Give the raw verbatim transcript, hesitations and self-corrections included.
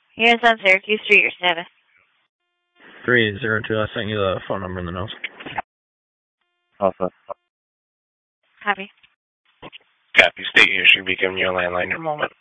Here's on Syracuse Street, your status. three zero two, I sent you the phone number in the notes. Alpha. Copy. Copy. State you should be giving you a landline in a moment.